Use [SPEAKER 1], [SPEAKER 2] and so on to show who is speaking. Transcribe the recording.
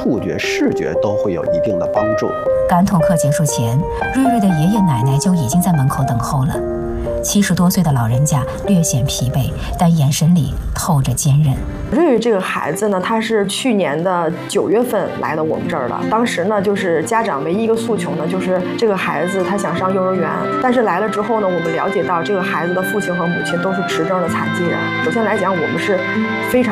[SPEAKER 1] 触觉、视觉都会有一定的帮助。
[SPEAKER 2] 感统课结束前，瑞瑞的爷爷奶奶就已经在门口等候了。70多岁的老人家略显疲惫，但眼神里透着坚韧。
[SPEAKER 3] 瑞瑞这个孩子呢，他是去年的9月份来的我们这儿的。当时呢，就是家长唯一一个诉求呢，就是这个孩子他想上幼儿园。但是来了之后呢，我们了解到这个孩子的父亲和母亲都是持证的残疾人。首先来讲，我们是非常